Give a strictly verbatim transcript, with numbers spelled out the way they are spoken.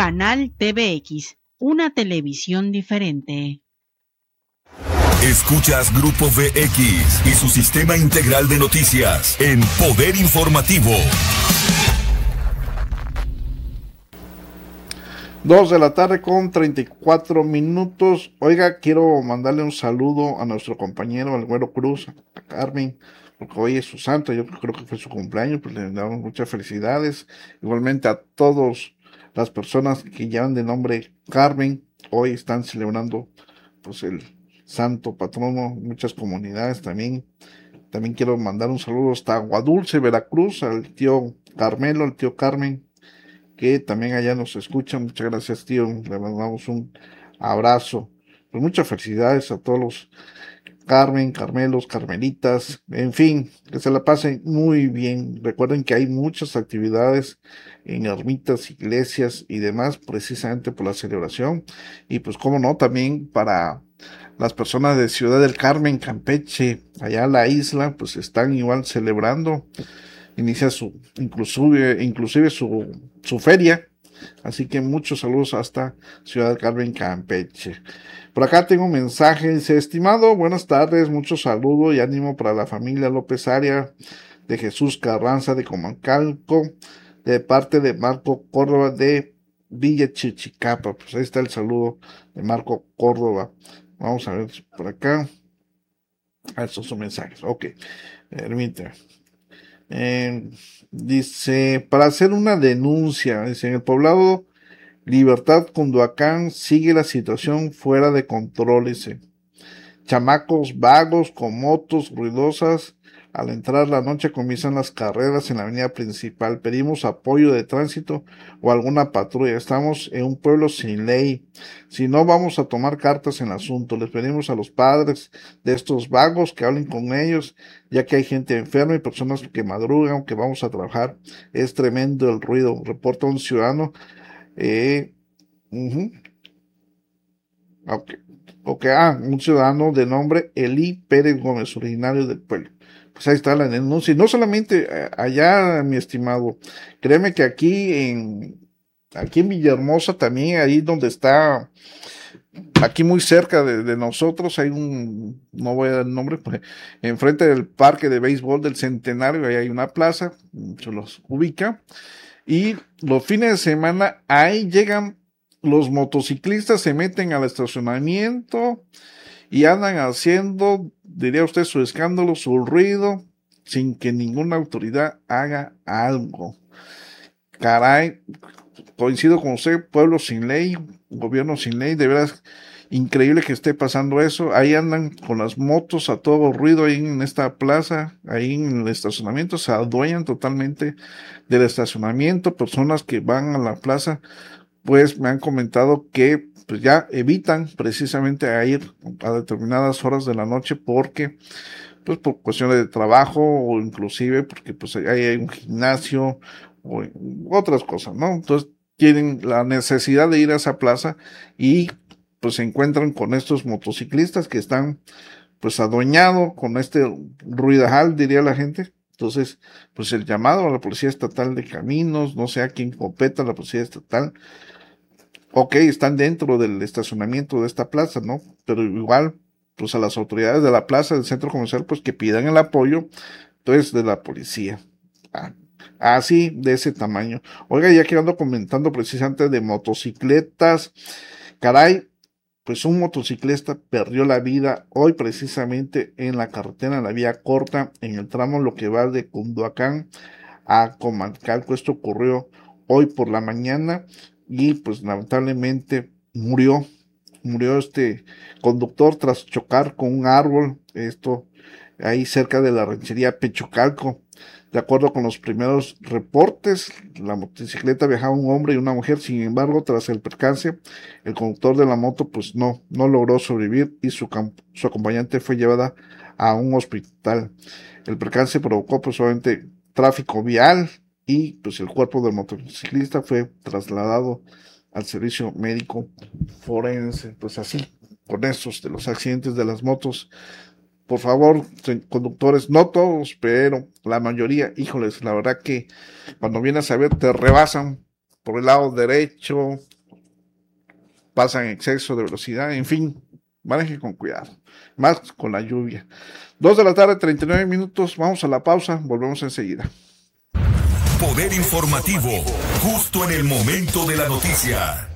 Canal T V X, una televisión diferente. Escuchas Grupo V X y su sistema integral de noticias en Poder Informativo. Dos de la tarde con treinta y cuatro minutos. Oiga, quiero mandarle un saludo a nuestro compañero, el Güero Cruz, a Carmen, porque hoy es su santo, yo creo que fue su cumpleaños, pues le damos muchas felicidades. Igualmente a todas las personas que llevan de nombre Carmen, hoy están celebrando pues el santo patrono, muchas comunidades también. También quiero mandar un saludo hasta Aguadulce, Veracruz, al tío Carmelo, al tío Carmen, que también allá nos escuchan. Muchas gracias, tío, le mandamos un abrazo. Pues muchas felicidades a todos los Carmen, Carmelos, Carmelitas, en fin, que se la pasen muy bien. Recuerden que hay muchas actividades en ermitas, iglesias y demás, precisamente por la celebración. Y pues cómo no, también para las personas de Ciudad del Carmen, Campeche, allá la isla, pues están igual celebrando. Inicia su, inclusive, inclusive su, su feria. Así que muchos saludos hasta Ciudad del Carmen, Campeche. Por acá tengo un mensaje, dice: estimado, buenas tardes, muchos saludos y ánimo para la familia López Aria de Jesús Carranza de Comancalco, de parte de Marco Córdoba de Villa Chichicapa. Pues ahí está el saludo de Marco Córdoba. Vamos a ver por acá. Ah, estos son mensajes. Ok, permítame. Eh, dice, para hacer una denuncia, dice, en el poblado Libertad, Cunduacán, sigue la situación fuera de control, dice. Chamacos vagos con motos ruidosas, al entrar la noche comienzan las carreras en la avenida principal. Pedimos apoyo de tránsito o alguna patrulla. Estamos en un pueblo sin ley. Si no, vamos a tomar cartas en el asunto. Les pedimos a los padres de estos vagos que hablen con ellos, ya que hay gente enferma y personas que madrugan, que vamos a trabajar. Es tremendo el ruido, reporta un ciudadano. Eh, uh-huh. Ok, ok, ah, un ciudadano de nombre Elí Pérez Gómez, originario del pueblo. Pues ahí está la denuncia. Y no solamente allá, mi estimado, créeme que aquí en, aquí en Villahermosa también, ahí donde está, aquí muy cerca de, de nosotros, hay un, no voy a dar el nombre, pues, enfrente del parque de béisbol del Centenario, ahí hay una plaza, se los ubica, y los fines de semana ahí llegan los motociclistas, se meten al estacionamiento y andan haciendo, diría usted, su escándalo, su ruido, sin que ninguna autoridad haga algo. Caray, coincido con usted, pueblo sin ley, gobierno sin ley, de veras increíble que esté pasando eso. Ahí andan con las motos a todo ruido ahí en esta plaza, ahí en el estacionamiento, se adueñan totalmente del estacionamiento. Personas que van a la plaza pues me han comentado que pues ya evitan precisamente a ir a determinadas horas de la noche porque pues por cuestiones de trabajo o inclusive porque pues ahí hay un gimnasio o otras cosas, ¿no? Entonces tienen la necesidad de ir a esa plaza y pues se encuentran con estos motociclistas que están pues adueñados con este ruidajal, diría la gente. Entonces, pues el llamado a la Policía Estatal de Caminos, no sé a quién competa la Policía Estatal. Ok, están dentro del estacionamiento de esta plaza, ¿no? Pero igual, pues a las autoridades de la plaza, del centro comercial, pues que pidan el apoyo, pues, de la policía. Ah, así, de ese tamaño. Oiga, ya que ando comentando precisamente de motocicletas, caray, pues un motociclista perdió la vida hoy precisamente en la carretera, en la vía corta, en el tramo lo que va de Cunduacán a Comancalco. Esto ocurrió hoy por la mañana y pues lamentablemente murió, murió este conductor tras chocar con un árbol, esto ahí cerca de la ranchería Pechocalco. De acuerdo con los primeros reportes, la motocicleta viajaba un hombre y una mujer. Sin embargo, tras el percance, el conductor de la moto pues no, no logró sobrevivir y su, su acompañante fue llevada a un hospital. El percance provocó pues obviamente tráfico vial y pues el cuerpo del motociclista fue trasladado al servicio médico forense. Pues así, con estos de los accidentes de las motos. Por favor, conductores, no todos, pero la mayoría, híjoles, la verdad que cuando vienes a ver te rebasan por el lado derecho, pasan en exceso de velocidad, en fin, manejen con cuidado, más con la lluvia. Dos de la tarde, treinta y nueve minutos, vamos a la pausa, volvemos enseguida. Poder informativo, justo en el momento de la noticia.